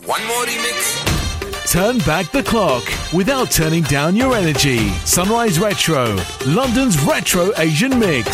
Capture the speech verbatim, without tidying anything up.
One more remix. Turn back the clock without turning down your energy. Sunrise Retro, London's Retro Asian Mix.